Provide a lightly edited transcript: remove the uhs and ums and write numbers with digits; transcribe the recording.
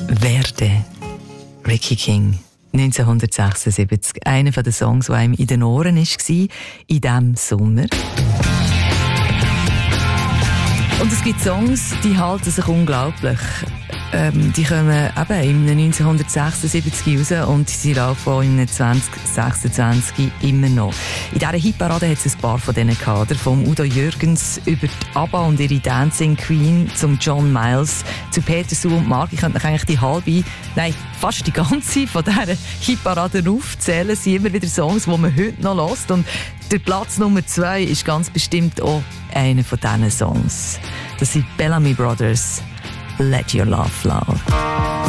Verde, Ricky King, 1976. Einer der Songs, der einem in den Ohren war in diesem Sommer. Und es gibt Songs, die halten sich unglaublich. Die kommen eben im 1976 raus und sie laufen auch im 2026 immer noch. In dieser Hitparade hat es ein paar von denen gehabt. Vom Udo Jürgens über die ABBA und ihre Dancing Queen zum John Miles, zu Peter, Sue und Mark. Ich könnte euch eigentlich fast die ganze von dieser Hitparade aufzählen. Es sind immer wieder Songs, die man heute noch hört. Und der Platz Nummer 2 ist ganz bestimmt auch einer von diesen Songs. Das sind Bellamy Brothers. Let Your Love Flow.